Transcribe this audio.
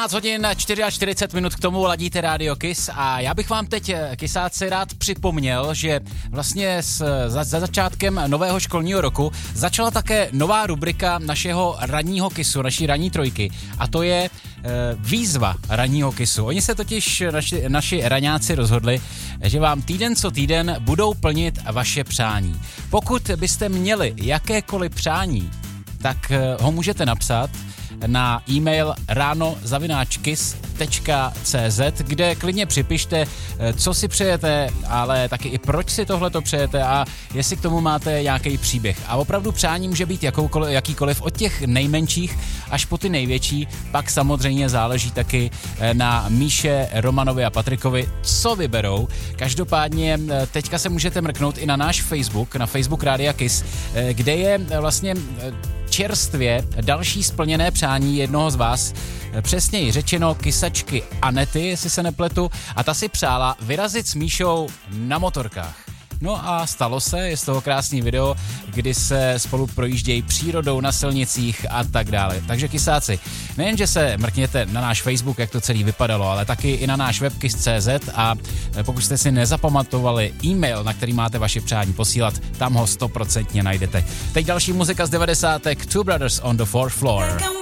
12 hodin 44 minut k tomu ladíte Radio Kiss a já bych vám teď, kysáci, rád připomněl, že vlastně za začátkem nového školního roku začala také nová rubrika našeho ranního Kissu, naší ranní trojky a to je výzva ranního Kissu. Oni se totiž, naši raňáci rozhodli, že vám týden co týden budou plnit vaše přání. Pokud byste měli jakékoliv přání, tak ho můžete napsat na e-mail rano@kiss.cz, kde klidně připište, co si přejete, ale taky i proč si tohleto přejete a jestli k tomu máte nějaký příběh. A opravdu přání může být jakýkoliv, od těch nejmenších až po ty největší, pak samozřejmě záleží taky na Míše, Romanovi a Patrikovi, co vyberou. Každopádně teďka se můžete mrknout i na náš Facebook, na Facebook Rádia Kiss, kde je vlastně čerstvě další splněné přání jednoho z vás, přesněji řečeno kysačky Anety, jestli se nepletu, a ta si přála vyrazit s Míšou na motorkách. No a stalo se, je z toho krásný video, kdy se spolu projíždějí přírodou na silnicích a tak dále. Takže kysáci, nejenže se mrkněte na náš Facebook, jak to celý vypadalo, ale taky i na náš web kiss.cz a pokud jste si nezapamatovali e-mail, na který máte vaše přání posílat, tam ho 100% najdete. Teď další muzika z 90. Two Brothers on the Fourth Floor.